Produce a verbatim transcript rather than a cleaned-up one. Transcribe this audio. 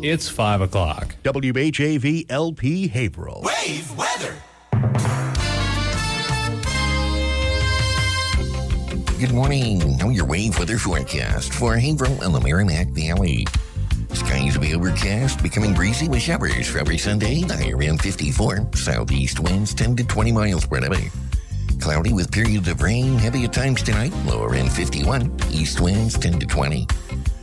It's five o'clock. W H A V L P Haverhill. Wave weather. Good morning. Now your wave weather forecast for Haverhill and the Merrimack Valley. Skies will be overcast, becoming breezy with showers for every Sunday. The high around fifty-four. Southeast winds ten to twenty miles per hour. Cloudy with periods of rain, heavy at times tonight. Low around fifty-one. East winds ten to twenty.